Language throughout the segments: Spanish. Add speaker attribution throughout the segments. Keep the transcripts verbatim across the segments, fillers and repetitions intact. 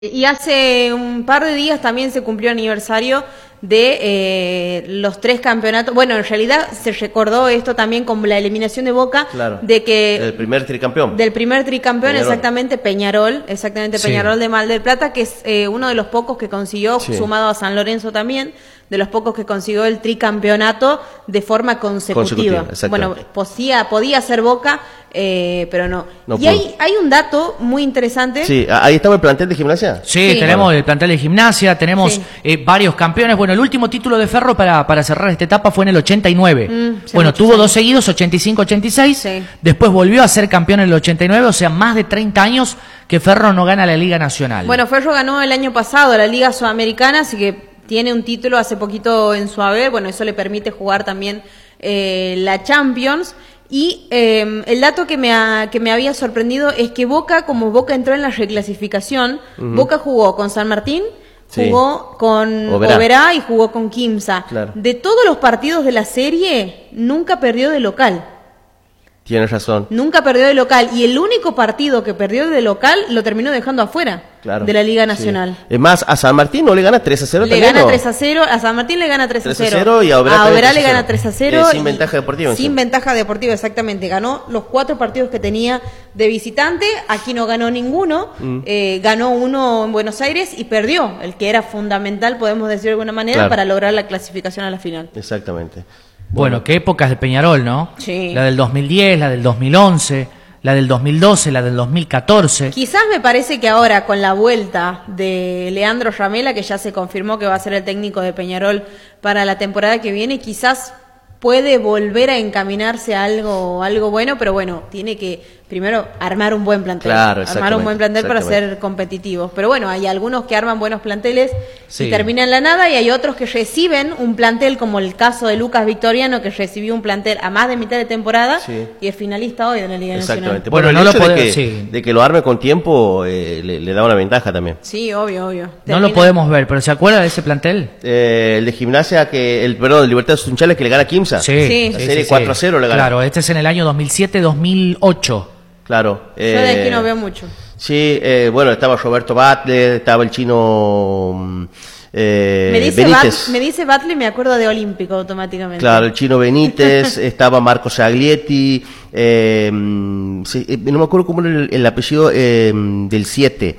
Speaker 1: Y hace un par de días también se cumplió el aniversario de eh, los tres campeonatos. Bueno, en realidad se recordó esto también con la eliminación de Boca,
Speaker 2: claro,
Speaker 1: de que
Speaker 2: del primer tricampeón.
Speaker 1: Del primer tricampeón,
Speaker 2: Peñarol.
Speaker 1: exactamente, Peñarol, exactamente
Speaker 3: Sí.
Speaker 1: Peñarol de Mar del Plata, que es eh, uno de los pocos que consiguió,
Speaker 2: Sí.
Speaker 1: sumado a San Lorenzo también, de los pocos que consiguió el tricampeonato de forma consecutiva.
Speaker 2: Consecutiva, exactamente.
Speaker 1: Bueno, podía, podía ser Boca, eh, pero no.
Speaker 2: No
Speaker 1: y
Speaker 2: pudo.
Speaker 1: hay, hay un dato muy interesante.
Speaker 2: Sí, ahí estaba el plantel de Gimnasia.
Speaker 3: Sí,
Speaker 1: Sí.
Speaker 3: tenemos el plantel de Gimnasia, tenemos
Speaker 1: Sí.
Speaker 3: eh, varios campeones. Bueno, el último título de Ferro para, para cerrar esta etapa fue en el ochenta y nueve.
Speaker 1: Mm, hace
Speaker 3: bueno,
Speaker 1: muchos
Speaker 3: tuvo
Speaker 1: años.
Speaker 3: dos seguidos, ochenta y cinco ochenta y seis.
Speaker 1: Sí.
Speaker 3: Después volvió a ser campeón en el ochenta y nueve, o sea, más de treinta años que Ferro no gana la Liga Nacional.
Speaker 1: Bueno, Ferro ganó el año pasado la Liga Sudamericana, así que tiene un título hace poquito en su haber. Bueno, eso le permite jugar también eh, la Champions. Y eh, el dato que me, ha, que me había sorprendido es que Boca, como Boca entró en la reclasificación,
Speaker 2: Ujú.
Speaker 1: Boca jugó con San Martín,
Speaker 2: Sí.
Speaker 1: jugó con
Speaker 2: Oberá.
Speaker 1: Oberá y jugó con Quimsa.
Speaker 2: Claro.
Speaker 1: De todos los partidos de la serie, nunca perdió de local.
Speaker 2: Tienes razón.
Speaker 1: Nunca perdió de local. Y el único partido que perdió de local lo terminó dejando afuera
Speaker 2: Claro.
Speaker 1: de la Liga
Speaker 2: Sí.
Speaker 1: Nacional.
Speaker 2: Es más, a San Martín no le gana tres a cero
Speaker 1: Le
Speaker 2: también,
Speaker 1: gana
Speaker 2: ¿no?
Speaker 1: tres a cero, a San Martín le gana tres a
Speaker 2: tres a
Speaker 1: cero.
Speaker 2: cero y a Oberá también
Speaker 1: Oberá
Speaker 2: tres a
Speaker 1: le gana
Speaker 2: cero.
Speaker 1: tres a cero.
Speaker 2: Eh, sin
Speaker 1: y-
Speaker 2: ventaja deportiva,
Speaker 1: Sin
Speaker 2: encima.
Speaker 1: ventaja deportiva, exactamente. Ganó los cuatro partidos que tenía de visitante. Aquí no ganó ninguno.
Speaker 2: Mm.
Speaker 1: Eh, ganó uno en Buenos Aires y perdió, el que era fundamental, podemos decir de alguna manera,
Speaker 2: Claro.
Speaker 1: para lograr la clasificación a la final.
Speaker 2: Exactamente.
Speaker 3: Bueno, qué épocas de Peñarol, ¿no?
Speaker 1: Sí.
Speaker 3: La del dos mil diez, la del dos mil once, la del dos mil doce, la del dos mil catorce.
Speaker 1: Quizás me parece que ahora con la vuelta de Leandro Ramela, que ya se confirmó que va a ser el técnico de Peñarol para la temporada que viene, quizás puede volver a encaminarse a algo, algo bueno, pero bueno, tiene que primero armar un buen plantel.
Speaker 2: Claro,
Speaker 1: armar un
Speaker 2: exactamente,
Speaker 1: buen plantel para
Speaker 2: exactamente.
Speaker 1: ser competitivos. Pero bueno, hay algunos que arman buenos planteles
Speaker 3: Sí.
Speaker 1: y terminan la nada, y hay otros que reciben un plantel, como el caso de Lucas Victoriano, que recibió un plantel a más de mitad de temporada
Speaker 2: Sí.
Speaker 1: y es finalista hoy de la Liga Nacional.
Speaker 2: Exactamente.
Speaker 3: Bueno,
Speaker 2: Bueno,
Speaker 3: no
Speaker 2: el
Speaker 3: lo
Speaker 2: hecho de
Speaker 3: pode-
Speaker 2: que,
Speaker 3: sí.
Speaker 2: de que lo arme con tiempo eh, le, le da una ventaja también.
Speaker 1: Sí, obvio, obvio.
Speaker 3: No lo
Speaker 1: Termina-
Speaker 3: podemos ver, pero ¿se acuerda de ese plantel?
Speaker 2: Eh, el de Gimnasia, que el perdón, el Libertad Sunchales que le gana a Quimsa.
Speaker 1: Sí.
Speaker 2: La serie cuatro a cero le gana.
Speaker 3: Claro, este es en el año dos mil siete dos mil ocho.
Speaker 2: Claro.
Speaker 1: Yo de aquí
Speaker 2: eh,
Speaker 1: no veo mucho.
Speaker 2: Sí, eh, bueno, estaba Roberto Butler, estaba el chino mm, eh,
Speaker 1: Me dice,
Speaker 2: Benítez.
Speaker 1: Bat- me dice Batley, me acuerdo de Olímpico automáticamente.
Speaker 2: Claro, el chino Benítez, estaba Marco Saglietti, eh, mm, sí, eh, no me acuerdo cómo era el, el apellido eh, del siete,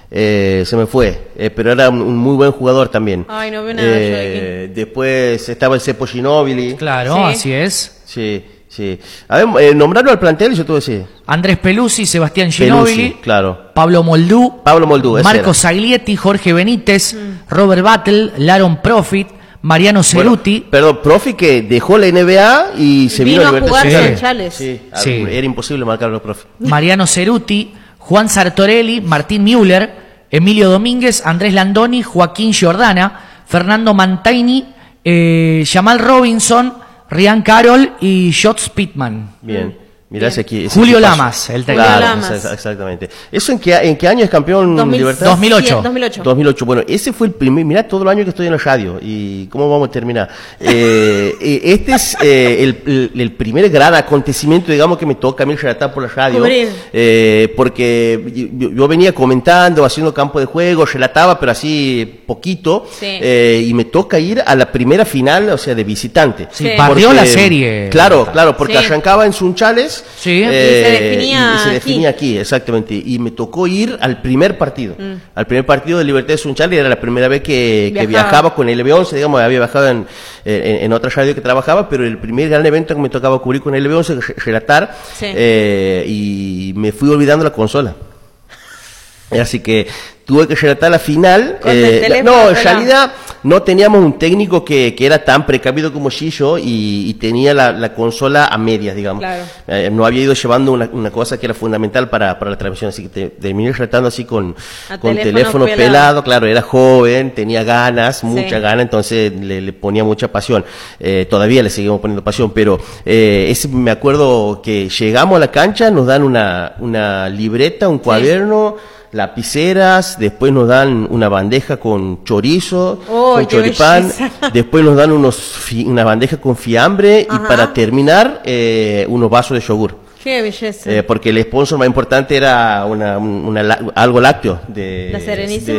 Speaker 2: eh, se me fue, eh, pero era un, un muy buen jugador también.
Speaker 1: Ay, no veo nada yo
Speaker 2: Eh, después estaba el Cepo Ginóbili.
Speaker 3: Claro,
Speaker 1: Sí.
Speaker 3: así es.
Speaker 2: Sí, sí. A ver, eh, nombrarlo al plantel y yo te voy a decir.
Speaker 3: Andrés Pelusi, Sebastián Ginóbili,
Speaker 2: Pelusi, claro.
Speaker 3: Pablo Moldú,
Speaker 2: Pablo Moldú, ese
Speaker 3: Marco
Speaker 2: era.
Speaker 3: Saglietti, Jorge Benítez,
Speaker 1: Mm.
Speaker 3: Robert Battle, Laron Profit, Mariano
Speaker 2: Bueno,
Speaker 3: Ceruti.
Speaker 2: perdón, profe que dejó la N B A y se vino,
Speaker 1: Vino
Speaker 2: a
Speaker 1: a
Speaker 2: Libertad
Speaker 1: jugar
Speaker 3: Sí.
Speaker 2: Sunchales.
Speaker 1: Sunchales.
Speaker 2: Sí, ah,
Speaker 3: Sí.
Speaker 2: era imposible marcarlo, profe.
Speaker 3: Mariano Ceruti, Juan Sartorelli, Martín Müller, Emilio Domínguez, Andrés Landoni, Joaquín Giordana, Fernando Mantaini, eh, Jamal Robinson, Rian Carol y Shots Pittman.
Speaker 2: Bien. Mirá ese aquí. ese
Speaker 3: Julio
Speaker 2: equipazo.
Speaker 3: Lamas, el técnico.
Speaker 2: Claro,
Speaker 1: Lamas.
Speaker 2: esa- exactamente. ¿Eso en qué, en qué año es campeón
Speaker 1: dos mil
Speaker 2: Libertad?
Speaker 3: dos mil ocho.
Speaker 1: dos mil ocho.
Speaker 2: dos mil ocho. Bueno, ese fue el primer. Mirá todos los años que estoy en la radio y cómo vamos a terminar. Eh, eh, este es eh, el, el- el primer gran acontecimiento, digamos, que me toca a mí relatar por la radio.
Speaker 1: Cubrir.
Speaker 2: Eh, porque yo, yo venía comentando, haciendo campo de juego, relataba, pero así poquito.
Speaker 1: Sí.
Speaker 2: Eh, y me toca ir a la primera final, o sea, de visitante.
Speaker 3: Sí,
Speaker 1: Sí.
Speaker 3: partió
Speaker 2: Porque-
Speaker 3: la serie.
Speaker 2: Claro, claro, porque
Speaker 1: Sí.
Speaker 2: arrancaba en Sunchales.
Speaker 3: Sí.
Speaker 2: eh,
Speaker 1: Y se definía
Speaker 2: y- y se definía
Speaker 1: aquí.
Speaker 2: aquí, exactamente. Y me tocó ir al primer partido.
Speaker 1: Mm.
Speaker 2: Al primer partido de Libertad de Sunchales, era la primera vez que, que
Speaker 1: Viajaba.
Speaker 2: viajaba con el L B once, digamos, había viajado en, en, en otra radio que trabajaba, pero el primer gran evento que me tocaba cubrir con el L B once, re- relatar,
Speaker 1: Sí.
Speaker 2: eh, y me fui olvidando la consola. Así que tuve que relatar la final.
Speaker 1: Con el
Speaker 2: eh,
Speaker 1: teléfono,
Speaker 2: no, en
Speaker 1: ¿verdad?
Speaker 2: realidad no teníamos un técnico que, que era tan precavido como Gillo y, y tenía la, la consola a medias, digamos.
Speaker 1: Claro.
Speaker 2: Eh, no había ido llevando una, una cosa que era fundamental para, para la transmisión, así que te, terminé relatando así con,
Speaker 1: A
Speaker 2: con
Speaker 1: teléfono
Speaker 2: teléfono,
Speaker 1: pelado.
Speaker 2: pelado. Claro, era joven, tenía ganas, mucha
Speaker 1: Sí.
Speaker 2: gana, entonces le, le ponía mucha pasión. Eh, todavía le seguimos poniendo pasión, pero eh, ese, me acuerdo que llegamos a la cancha, nos dan una, una libreta, un cuaderno, lapiceras, después nos dan una bandeja con chorizo,
Speaker 1: ¡Oh,
Speaker 2: con
Speaker 1: qué
Speaker 2: choripán,
Speaker 1: belleza!
Speaker 2: después nos dan unos fi- una bandeja con fiambre
Speaker 1: Ajá.
Speaker 2: y para terminar eh, unos vasos de yogur.
Speaker 1: Qué belleza.
Speaker 2: Eh, porque el sponsor más importante era una, una, algo lácteo de,
Speaker 1: La Serenísima.